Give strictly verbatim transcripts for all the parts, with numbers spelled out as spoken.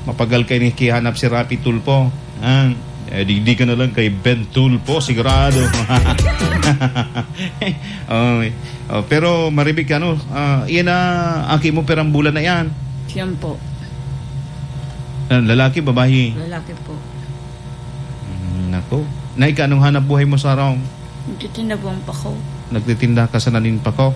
mapagal kay ni kihanap si Rapi Tulpo. Ah, eh, di, di ka na lang kay Ben Tulpo, sigurado. oh, oh, pero maribig ka, no? Uh, yan na, aki mo perang bulan na yan. Siyan po. Uh, lalaki, babae? Lalaki po. Mm, nako. Nay, ka, anong hanap buhay mo sa araw? Nagtitinda po ang pako. Nagtitinda ka sa nanin pako?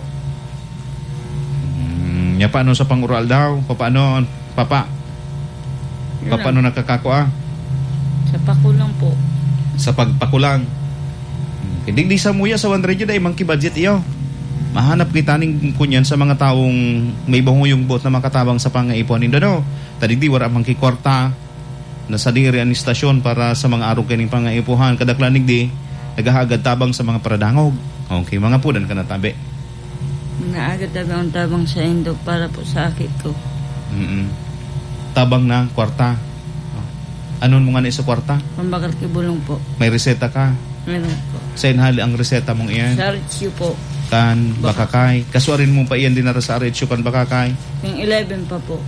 Mm, ya, paano sa pang-oral daw? Paano, papa? Yun Paano lang. nakakako, ah? Sa pako lang po. Sa pagpakulang. Hindi di sa muya sa one radio dahil monkey budget iyo. Mahanap kita ning kunyan sa mga taong may bahong bot na makatabang sa pangaipon nindo no. Tadi di wala monkey kwarta na sa diri ang istasyon para sa mga araw kining pangaipuhan kadaklanig di nagahagad tabang sa mga paradangog. Okay, mga pudan ka na tabi. Naagad tabang tabang sa indog para po sa akit ko. Mm. Tabang na kwarta. Anon mo nga na sa kwarta? Pambakal kibulong po. May reseta ka? Meron po. Sa inhali ang reseta mong iyan? Sa Ritsyo po. Kan bakakay. Kasuarin mo pa iyan din na sa Ritsyo kan bakakay? Yung eleven pa po.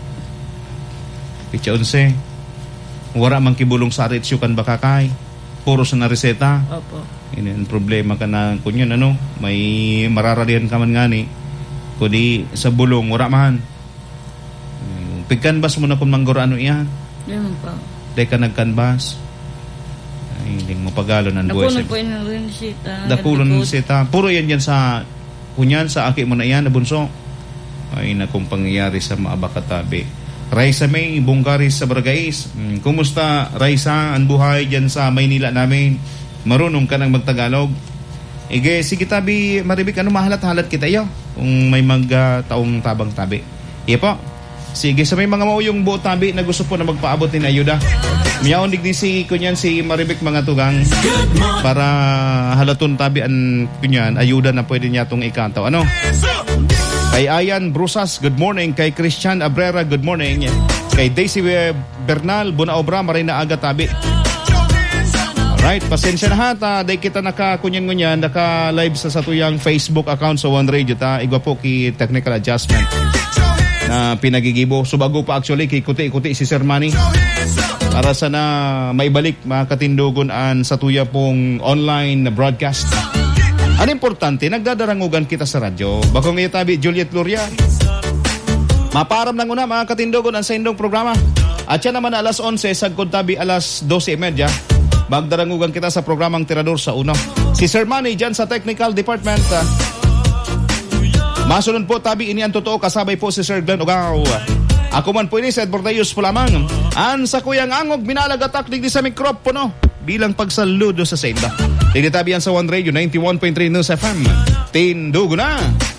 Pitsa onse. Wara mang kibulong sa Ritsyo kan bakakay. Puro sa na reseta. Opo. Ini ang problema ka na kunyan ano. May mararalihan ka man ngani. Kudi sa bulong wara man. Pigkanbas mo na kung manggoro ano iyan? Meron pa. Dahil ka nagkanbas. Ay, hindi mo pagalo ng buhay. Nakunan po yun ng rinsita. Nakunan ng rinsita. Puro yan yan sa kunyan, sa aki mo na yan, na bunso. Ay, na kung pangyayari sa maabakatabi. Raisa May, Bungkaris sa Barangayis. Hmm, kumusta, Raisa, ang buhay dyan sa Maynila namin? Marunong ka nang magtagalog? Ige, sige tabi, maribig, ano mahalat-halat kita iyo? Kung may mag-taong tabang tabi. Iya po. Sige, sa may mga mauyong buo tabi na gusto po na magpaabot din ayuda. Miyaon digdi si kunyan si Maribek mga tugang para halaton tabi an kunyan ayuda na pwede niya tong ikantaw. Ano? Kay Ayan Brusas, good morning. Kay Christian Abrera, good morning. Kay Daisy Bernal, Bunaobra, Marina Aga tabi. Alright, pasensya na ha ta. Day kita naka-kunyan-kunyan, naka-live sa satuyang Facebook account sa One Radio ta. Igwa po ki technical adjustment na pinagigibo. Subago pa actually kay kuti-kuti si Sir Manny para sana maibalik mga katindugon an sa tuya pong online na broadcast. Ano importante, nagdadarangugan kita sa radyo. Bakong ngayon tabi, Juliet Gloria. Maparam lang una mga katindugon ang sa indong programa. At yan naman alas onse, sagkod tabi alas dose trenta. Magdarangugan kita sa programang Tirador sa Uno. Si Sir Manny dyan sa Technical Department. Uh, Masunod po tabi ini ang totoo kasabay po si Sir Glenn Ogaw. Ako man po ini sa Edbortayos po lamang. An sa kuyang angog minalagatak digdi sa mikropono bilang pagsaludo sa senda. Digdi tabi yan sa One Radio ninety-one point three News F M. Tindugo na.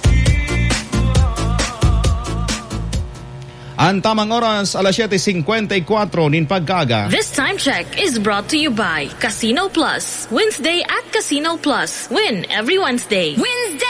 Ang tamang oras alas siyete fifty-four nin pagkaga. This time check is brought to you by Casino Plus. Wednesday at Casino Plus. Win every Wednesday. Wednesday!